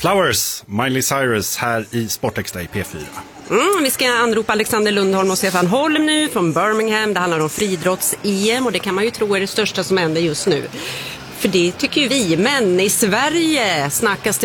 Flowers, Miley Cyrus här i Sportextra i P4. Vi ska anropa Alexander Lundholm och Stefan Holm nu från Birmingham. Det handlar om friidrotts-EM och det kan man ju tro är det största som händer just nu. För det tycker ju vi, men i Sverige snackas det